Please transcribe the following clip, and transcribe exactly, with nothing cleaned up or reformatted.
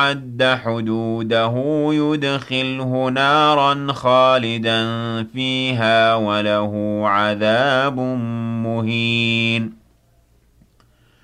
عد حدوده يدخله نارا خالدا فيها وله عذاب مهين